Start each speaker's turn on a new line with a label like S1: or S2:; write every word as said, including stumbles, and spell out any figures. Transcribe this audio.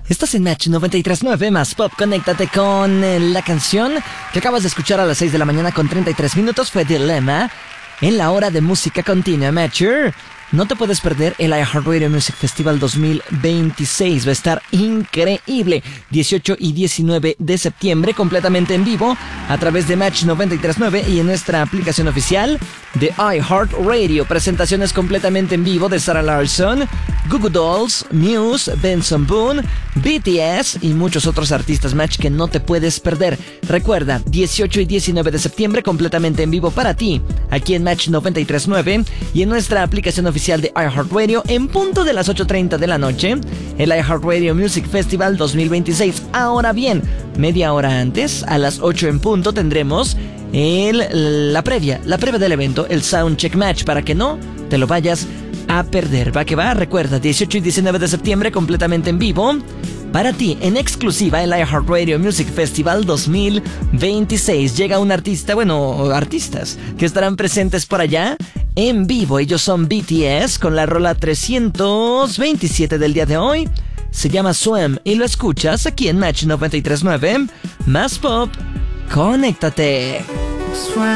S1: Estás en Match noventa y tres punto nueve más Pop. Conéctate con eh, la canción que acabas de escuchar a las seis de la mañana con treinta y tres minutos. Fue Dilemma en la hora de música continua. Matcher, no te puedes perder el iHeartRadio Music Festival dos mil veintiséis. Va a estar increíble. dieciocho y diecinueve de septiembre, completamente en vivo a través de Match noventa y tres punto nueve y en nuestra aplicación oficial de iHeartRadio. Presentaciones completamente en vivo de Sarah Larsson, Goo Goo Dolls, Muse, Benson Boone, B T S y muchos otros artistas Match que no te puedes perder. Recuerda, dieciocho y diecinueve de septiembre, completamente en vivo para ti, aquí en Match noventa y tres punto nueve y en nuestra aplicación oficial de iHeartRadio en punto de las ocho treinta de la noche, el iHeartRadio Music Festival dos mil veintiséis. Ahora bien, media hora antes, a las ocho en punto, tendremos el, la previa, la previa del evento, el Soundcheck Match, para que no te lo vayas a perder. Va que va, recuerda, dieciocho y diecinueve de septiembre, completamente en vivo para ti, en exclusiva, el iHeartRadio Music Festival dos mil veintiséis. Llega un artista, bueno, artistas que estarán presentes por allá en vivo. Ellos son B T S con la rola trescientos veintisiete del día de hoy. Se llama Swim y lo escuchas aquí en Match noventa y tres punto nueve más Pop. Conéctate.
S2: Swim